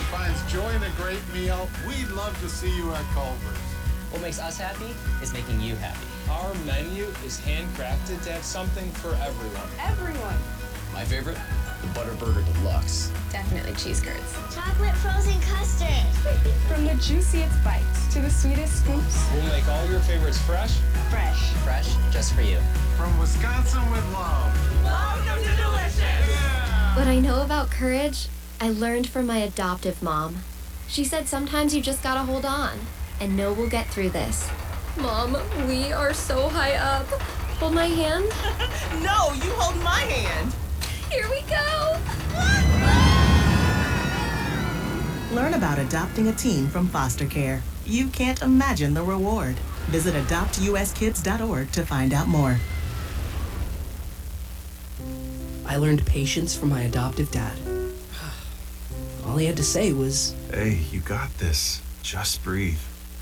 finds joy in a great meal, we'd love to see you at Culver's. What makes us happy is making you happy. Our menu is handcrafted to have something for everyone. Everyone. My favorite? The Butterburger Deluxe. Definitely cheese curds. Chocolate frozen custard. From the juiciest bites to the sweetest scoops. We'll make all your favorites fresh. Fresh. Fresh just for you. From Wisconsin with love. Welcome to Delicious. Yeah! What I know about courage, I learned from my adoptive mom. She said sometimes you just gotta hold on and know we'll get through this. Mom, we are so high up. Hold my hand. No, you hold my hand. Here we go. Learn about adopting a teen from foster care. You can't imagine the reward. Visit adoptuskids.org to find out more. I learned patience from my adoptive dad. All he had to say was, "Hey, you got this. Just breathe."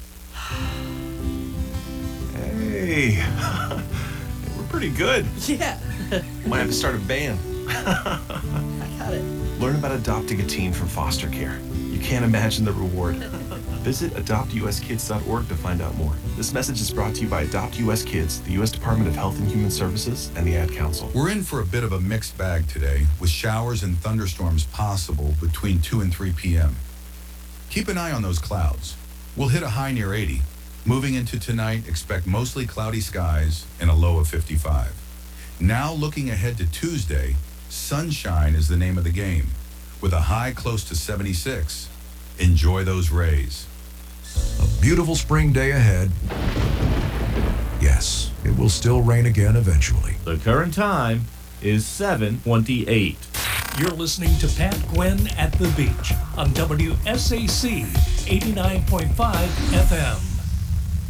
Hey, we're pretty good. yeah, Might have to start a band. I got it. Learn about adopting a teen from foster care. You can't imagine the reward. Visit adoptuskids.org to find out more. This message is brought to you by Adopt US Kids, the U.S. Department of Health and Human Services, and the Ad Council. We're in for a bit of a mixed bag today, with showers and thunderstorms possible between 2 and 3 p.m. Keep an eye on those clouds. We'll hit a high near 80. Moving into tonight, expect mostly cloudy skies and a low of 55. Now looking ahead to Tuesday, sunshine is the name of the game, with a high close to 76. Enjoy those rays. A beautiful spring day ahead. Yes, it will still rain again eventually. The current time is 7:28. You're listening to Pat Gwynn at the Beach on WSAC 89.5 FM.